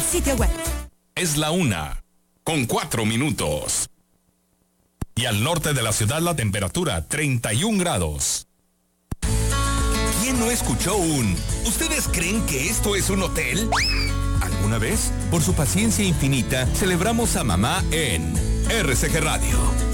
sitio web. Es la 1:04. Y al norte de la ciudad la temperatura 31 grados. ¿Quién no escuchó ¿Ustedes creen que esto es un hotel? ¿Alguna vez? Por su paciencia infinita, celebramos a mamá en RCG Radio.